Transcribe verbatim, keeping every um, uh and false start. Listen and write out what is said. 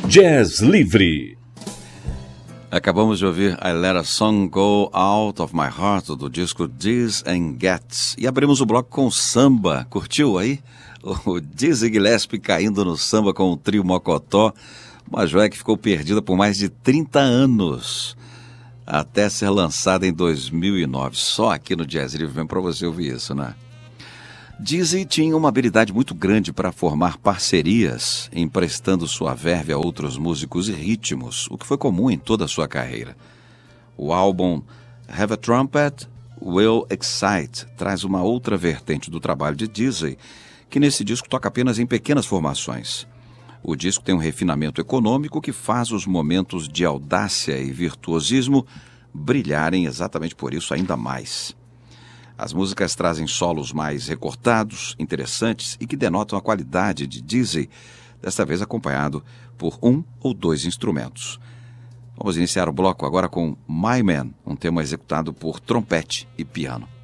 Jazz Livre. Acabamos de ouvir I Let a Song Go Out of My Heart, do disco Dizzy and Gets. E abrimos o bloco com samba. Curtiu aí? O Dizzy Gillespie caindo no samba com o trio Mocotó. Uma joia que ficou perdida por mais de trinta anos, até ser lançada em dois mil e nove. Só aqui no Jazz Livre vem para você ouvir isso, né? Dizzy tinha uma habilidade muito grande para formar parcerias, emprestando sua verve a outros músicos e ritmos, o que foi comum em toda a sua carreira. O álbum Have a Trumpet Will Excite traz uma outra vertente do trabalho de Dizzy, que nesse disco toca apenas em pequenas formações. O disco tem um refinamento econômico que faz os momentos de audácia e virtuosismo brilharem exatamente por isso ainda mais. As músicas trazem solos mais recortados, interessantes e que denotam a qualidade de Dizzy, desta vez acompanhado por um ou dois instrumentos. Vamos iniciar o bloco agora com My Man, um tema executado por trompete e piano.